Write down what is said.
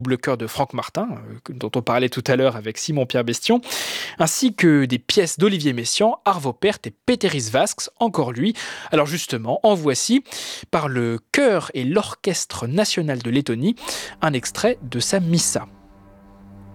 double chœur de Franck Martin, dont on parlait tout à l'heure avec Simon-Pierre Bestion, ainsi que des pièces d'Olivier Messiaen, Arvo Pärt et Péteris Vasks, encore lui. Alors justement, en voici, par le chœur et l'orchestre national de Lettonie, un extrait de sa Missa.